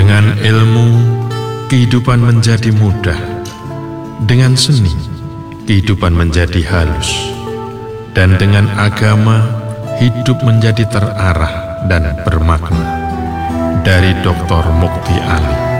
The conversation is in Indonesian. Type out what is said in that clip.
Dengan ilmu, kehidupan menjadi mudah. Dengan seni, kehidupan menjadi halus. Dan dengan agama, hidup menjadi terarah dan bermakna. Dari Dr. Mukti Ali.